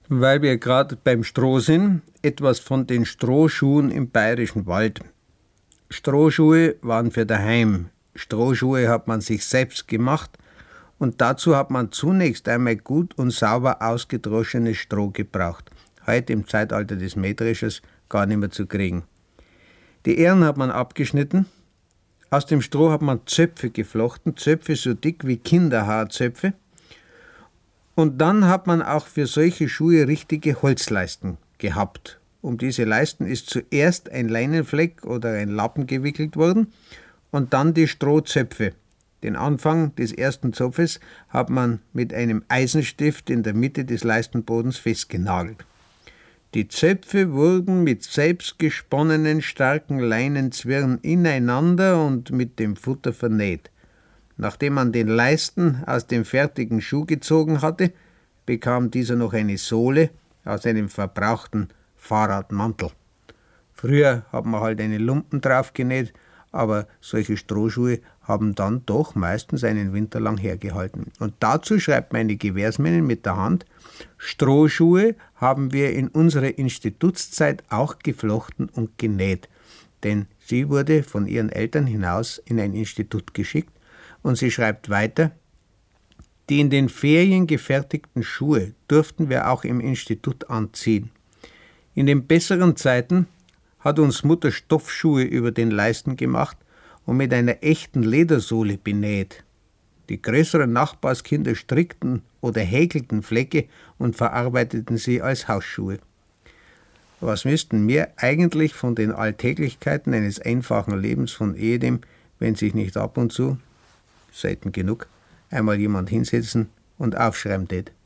Weil wir gerade beim Stroh sind, etwas von den Strohschuhen im Bayerischen Wald. Strohschuhe waren für daheim. Strohschuhe hat man sich selbst gemacht und dazu hat man zunächst einmal gut und sauber ausgedroschenes Stroh gebraucht. Heute im Zeitalter des Mähdreschers gar nicht mehr zu kriegen. Die Ähren hat man abgeschnitten. Aus dem Stroh hat man Zöpfe geflochten, Zöpfe so dick wie Kinderhaarzöpfe. Und dann hat man auch für solche Schuhe richtige Holzleisten gehabt. Um diese Leisten ist zuerst ein Leinenfleck oder ein Lappen gewickelt worden und dann die Strohzöpfe. Den Anfang des ersten Zopfes hat man mit einem Eisenstift in der Mitte des Leistenbodens festgenagelt. Die Zöpfe wurden mit selbstgesponnenen starken Leinenzwirren ineinander und mit dem Futter vernäht. Nachdem man den Leisten aus dem fertigen Schuh gezogen hatte, bekam dieser noch eine Sohle aus einem verbrauchten Fahrradmantel. Früher hat man halt eine Lumpen draufgenäht, aber solche Strohschuhe haben dann doch meistens einen Winter lang hergehalten. Und dazu schreibt meine Gewährsmännin mit der Hand: Strohschuhe haben wir in unserer Institutszeit auch geflochten und genäht, denn sie wurde von ihren Eltern hinaus in ein Institut geschickt. Und sie schreibt weiter: Die in den Ferien gefertigten Schuhe durften wir auch im Institut anziehen. In den besseren Zeiten hat uns Mutter Stoffschuhe über den Leisten gemacht und mit einer echten Ledersohle benäht. Die größeren Nachbarskinder strickten oder häkelten Flecke und verarbeiteten sie als Hausschuhe. Was müssten wir eigentlich von den Alltäglichkeiten eines einfachen Lebens von ehedem, wenn sich nicht ab und zu, selten genug, einmal jemand hinsetzen und aufschreiben tät?